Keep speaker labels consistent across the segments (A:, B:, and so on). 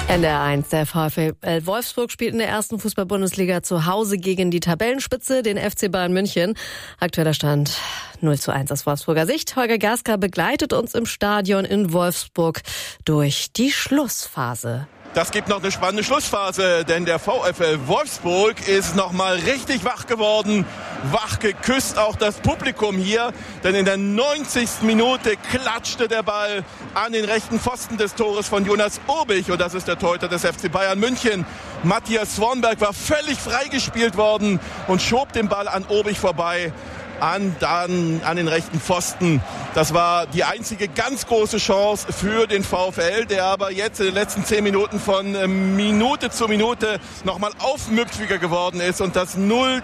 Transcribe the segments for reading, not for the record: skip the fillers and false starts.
A: NDR 1, der VfL Wolfsburg spielt in der ersten Fußball-Bundesliga zu Hause gegen die Tabellenspitze, den FC Bayern München. Aktueller Stand 0:1 aus Wolfsburger Sicht. Holger Gerska begleitet uns im Stadion in Wolfsburg durch die Schlussphase.
B: Das gibt noch eine spannende Schlussphase, denn der VfL Wolfsburg ist noch mal richtig wach geworden. Wach geküsst auch das Publikum hier, denn in der 90. Minute klatschte der Ball an den rechten Pfosten des Tores von Jonas Obich, und das ist der Torhüter des FC Bayern München. Matthias Swanberg war völlig freigespielt worden und schob den Ball an Obich vorbei. An den rechten Pfosten. Das war die einzige ganz große Chance für den VfL, der aber jetzt in den letzten 10 Minuten von Minute zu Minute nochmal aufmüpfiger geworden ist und das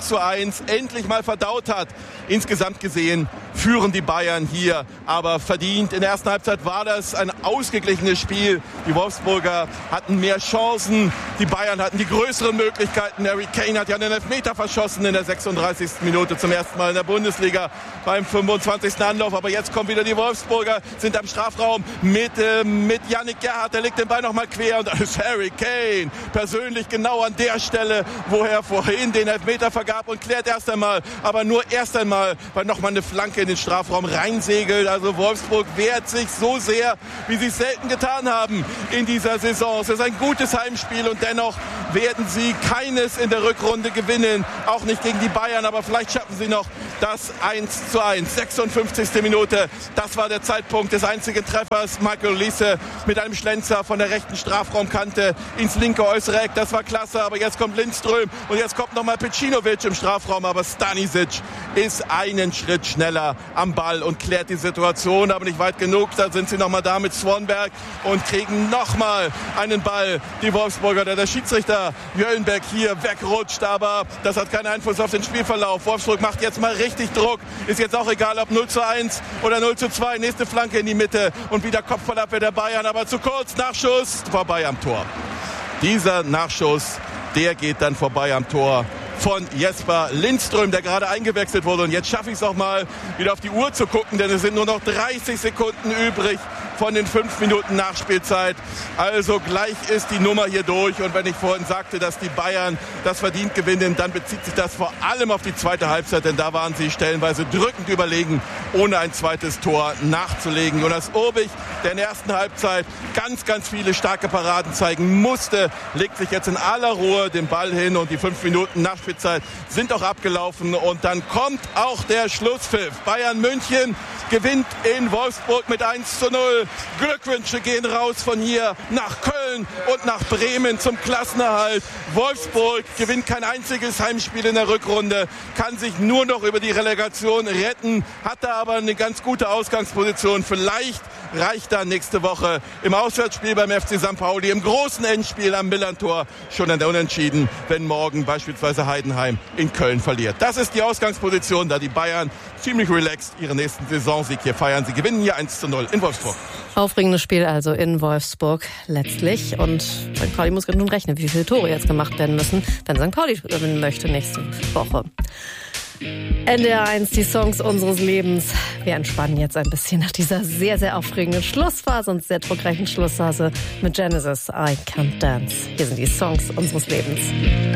B: 0:1 endlich mal verdaut hat. Insgesamt gesehen führen die Bayern hier aber verdient. In der ersten Halbzeit war das ein ausgeglichenes Spiel. Die Wolfsburger hatten mehr Chancen, die Bayern hatten die größeren Möglichkeiten. Harry Kane hat ja einen Elfmeter verschossen in der 36. Minute zum ersten Mal in der Bundesliga beim 25. Anlauf. Aber jetzt kommen wieder die Wolfsburger, sind am Strafraum mit Yannick Gerhardt. Der legt den Ball nochmal quer und dann ist Harry Kane persönlich genau an der Stelle, wo er vorhin den Elfmeter vergab, und klärt erst einmal, aber nur erst einmal, weil nochmal eine Flanke in den Strafraum reinsegelt. Also Wolfsburg wehrt sich so sehr, wie sie es selten getan haben in dieser Saison. Es ist ein gutes Heimspiel und dennoch werden sie keines in der Rückrunde gewinnen. Auch nicht gegen die Bayern, aber vielleicht schaffen sie noch das 1:1. 56. Minute, das war der Zeitpunkt des einzigen Treffers. Michael Olise mit einem Schlenzer von der rechten Strafraumkante ins linke äußere Eck. Das war klasse, aber jetzt kommt Lindström und jetzt kommt nochmal Pecinovic im Strafraum, aber Stanisic ist einen Schritt schneller am Ball und klärt die Situation, aber nicht weit genug. Da sind sie nochmal da mit Swanberg und kriegen nochmal einen Ball. Die Wolfsburger, der Schiedsrichter Jöllenbeck hier wegrutscht, aber das hat keinen Einfluss auf den Spielverlauf. Wolfsburg macht jetzt mal richtig Druck. Ist jetzt auch egal, ob 0:1 oder 0:2. Nächste Flanke in die Mitte und wieder Kopfballabwehr der Bayern, aber zu kurz. Nachschuss vorbei am Tor. Dieser Nachschuss, der geht dann vorbei am Tor von Jesper Lindström, der gerade eingewechselt wurde. Und jetzt schaffe ich es auch mal, wieder auf die Uhr zu gucken, denn es sind nur noch 30 Sekunden übrig von den 5 Minuten Nachspielzeit. Also gleich ist die Nummer hier durch. Und wenn ich vorhin sagte, dass die Bayern das verdient gewinnen, dann bezieht sich das vor allem auf die zweite Halbzeit, denn da waren sie stellenweise drückend überlegen, ohne ein zweites Tor nachzulegen. Jonas Obich, der in der ersten Halbzeit ganz, ganz viele starke Paraden zeigen musste, legt sich jetzt in aller Ruhe den Ball hin und die 5 Minuten Nachspielzeit sind auch abgelaufen. Und dann kommt auch der Schlusspfiff. Bayern München gewinnt in Wolfsburg mit 1:0. Glückwünsche gehen raus von hier nach Köln und nach Bremen zum Klassenerhalt. Wolfsburg gewinnt kein einziges Heimspiel in der Rückrunde, kann sich nur noch über die Relegation retten, hat da aber eine ganz gute Ausgangsposition. Vielleicht reicht da nächste Woche im Auswärtsspiel beim FC St. Pauli, im großen Endspiel am Millantor schon an der Unentschieden, wenn morgen beispielsweise Heidenheim in Köln verliert. Das ist die Ausgangsposition, da die Bayern ziemlich relaxed ihren nächsten Saisonsieg hier feiern. Sie gewinnen hier 1:0 in Wolfsburg.
A: Aufregendes Spiel also in Wolfsburg letztlich. Und St. Pauli muss nun rechnen, wie viele Tore jetzt gemacht werden müssen, wenn St. Pauli gewinnen möchte nächste Woche. NDR 1, die Songs unseres Lebens. Wir entspannen jetzt ein bisschen nach dieser sehr, sehr aufregenden Schlussphase und sehr druckreichen Schlussphase mit Genesis, I Can't Dance. Hier sind die Songs unseres Lebens.